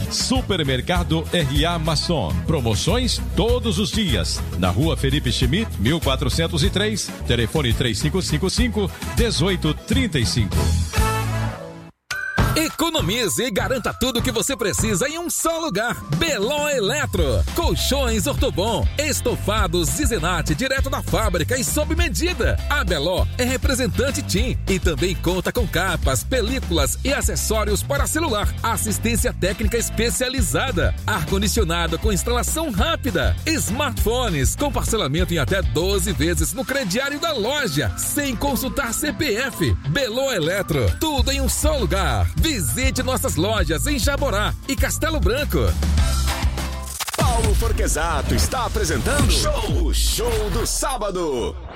Supermercado R.A. Masson. Promoções todos os dias. Na Rua Felipe Schmidt, 1403. Telefone 3555-1835. Economize e garanta tudo que você precisa em um só lugar. Beló Eletro. Colchões Ortobon, estofados Zizenat direto da fábrica e sob medida. A Beló é representante TIM e também conta com capas, películas e acessórios para celular. Assistência técnica especializada. Ar-condicionado com instalação rápida. Smartphones com parcelamento em até 12 vezes no crediário da loja, sem consultar CPF. Beló Eletro. Tudo em um só lugar. Visite nossas lojas em Jaborá e Castelo Branco. Paulo Forquezato está apresentando o Show do Sábado.